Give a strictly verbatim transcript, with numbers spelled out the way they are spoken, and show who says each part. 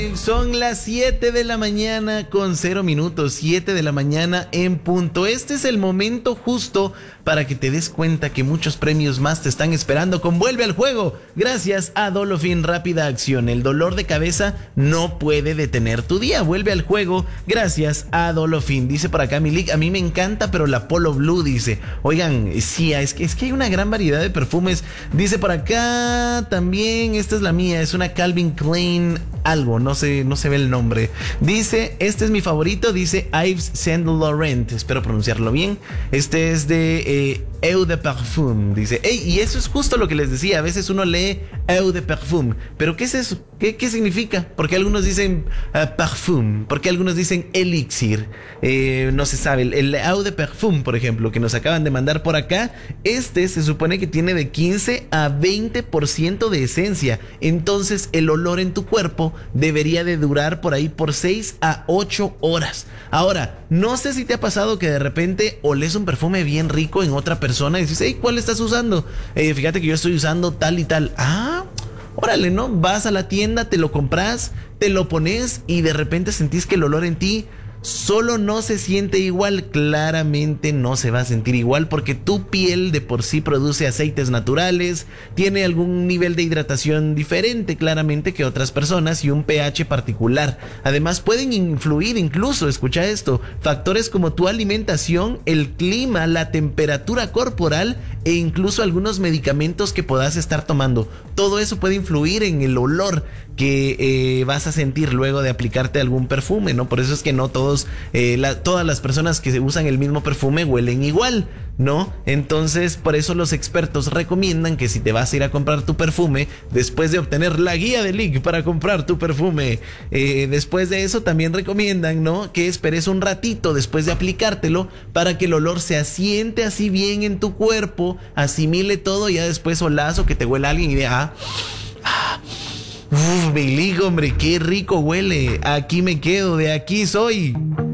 Speaker 1: Son las siete de la mañana con cero minutos, siete de la mañana en punto. Este es el momento justo para que te des cuenta que muchos premios más te están esperando con Vuelve al Juego. Gracias a Dolofin Rápida Acción. El dolor de cabeza no puede detener tu día. Vuelve al juego gracias a Dolofin. Dice por acá Milik, a mí me encanta, pero la Polo Blue, dice. Oigan, sí, es que, es que hay una gran variedad de perfumes. Dice por acá también, esta es la mía, es una Calvin Klein algo, no sé, no se ve el nombre. Dice, este es mi favorito, dice Yves Saint Laurent, espero pronunciarlo bien. Este es de eh, Eau de Parfum, dice. Ey, y eso es justo lo que les decía, a veces uno lee Eau de Parfum, pero ¿qué es eso? ¿Qué, qué significa? Porque algunos dicen uh, Parfum, porque algunos dicen Elixir, eh, no se sabe. El, el Eau de Parfum, por ejemplo, que nos acaban de mandar por acá, este se supone que tiene de quince a veinte por ciento de esencia, entonces el olor en tu cuerpo debería de durar por ahí por seis a ocho horas. Ahora, no sé si te ha pasado que de repente oles un perfume bien rico en otra persona y dices, hey, ¿cuál estás usando? Eh, fíjate que yo estoy usando tal y tal. Ah, órale, ¿no? Vas a la tienda, te lo compras, te lo pones y de repente sentís que el olor en ti solo no se siente igual. Claramente no se va a sentir igual porque tu piel de por sí produce aceites naturales, tiene algún nivel de hidratación diferente claramente que otras personas y un pH particular. Además pueden influir incluso, escucha esto, factores como tu alimentación, el clima, la temperatura corporal e incluso algunos medicamentos que puedas estar tomando. Todo eso puede influir en el olor que eh, vas a sentir luego de aplicarte algún perfume, ¿no? Por eso es que no todos, eh, la, todas las personas que usan el mismo perfume huelen igual, ¿no? Entonces, por eso los expertos recomiendan que si te vas a ir a comprar tu perfume, después de obtener la guía de Lick para comprar tu perfume, eh, después de eso también recomiendan, ¿no?, que esperes un ratito después de aplicártelo para que el olor se asiente así bien en tu cuerpo, asimile todo y ya después olás o que te huela alguien y diga, ah, ah, Uf, mi Lick, hombre, qué rico huele. Aquí me quedo, de aquí soy.